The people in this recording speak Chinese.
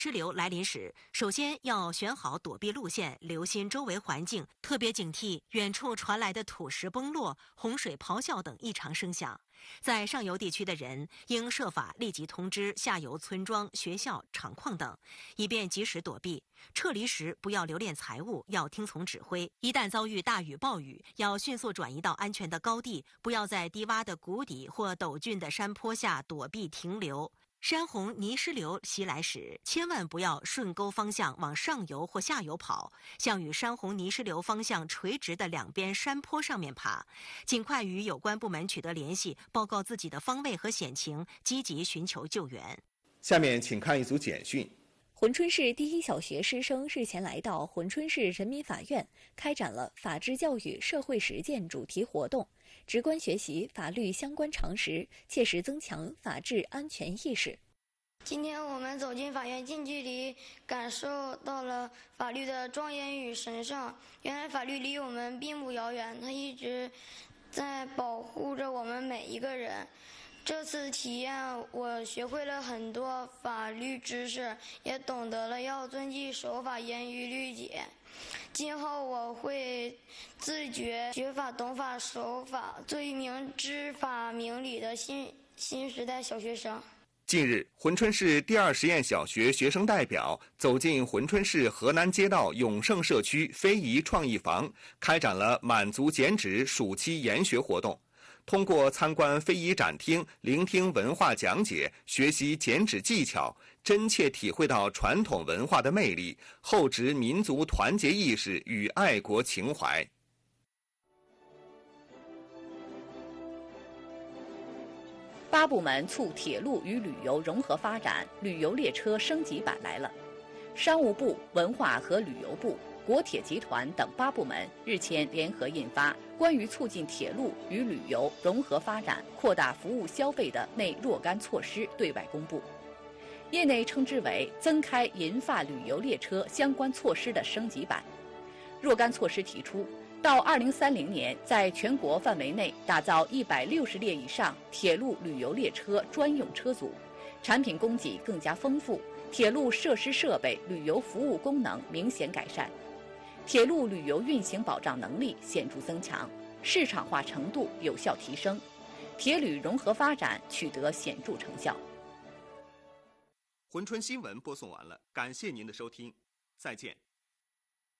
支流来临时，首先要选好躲避路线，留心周围环境，特别警惕远处传来的土石崩落、洪水咆哮等异常声响。在上游地区的人应设法立即通知下游村庄、学校、厂矿等，以便及时躲避。撤离时不要留恋财物，要听从指挥。一旦遭遇大雨暴雨，要迅速转移到安全的高地，不要在低洼的谷底或陡峻的山坡下躲避停留。山洪泥石流袭来时，千万不要顺沟方向往上游或下游跑，向与山洪泥石流方向垂直的两边山坡上面爬。尽快与有关部门取得联系，报告自己的方位和险情，积极寻求救援。 下面请看一组简讯。 珲春市第一小学师生日前来到珲春市人民法院，开展了法治教育社会实践主题活动，直观学习法律相关常识，切实增强法治安全意识。 今天我们走进法院，近距离感受到了法律的庄严与神圣。原来法律离我们并不遥远，它一直在保护着我们每一个人。这次体验，我学会了很多法律知识，也懂得了要遵纪守法、严于律己。今后我会自觉学法、懂法、守法，做一名知法明理的新时代小学生。 近日，珲春市第二实验小学学生代表走进珲春市河南街道永盛社区非遗创意坊，开展了满族剪纸暑期研学活动。通过参观非遗展厅，聆听文化讲解，学习剪纸技巧，真切体会到传统文化的魅力，厚植民族团结意识与爱国情怀。 8部门促铁路与旅游融合发展旅游列车升级版来了。商务部、文化和旅游部、国铁集团等8部门日前联合印发《关于促进铁路与旅游融合发展、扩大服务消费的内若干措施》对外公布。业内称之为增开银发旅游列车相关措施的升级版。若干措施提出，到2030年，在全国范围内打造160列以上铁路旅游列车专用车组，产品供给更加丰富，铁路设施设备、旅游服务功能明显改善，铁路旅游运行保障能力显著增强，市场化程度有效提升，铁旅融合发展取得显著成效。 珲春新闻播送完了，感谢您的收听，再见。